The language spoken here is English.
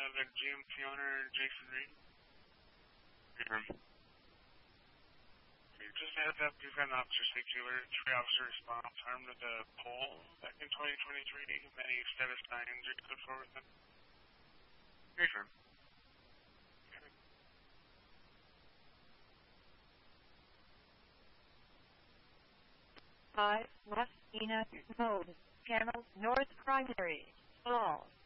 the GMC owner, Jason Reed. Confirm. Just a heads up, we've got an officer safety alert, 3 officer response, armed with a pole back in 2023. Many status signs are put forward with them. Confirm. 5 left Ina mode. Channel north primary. Stall.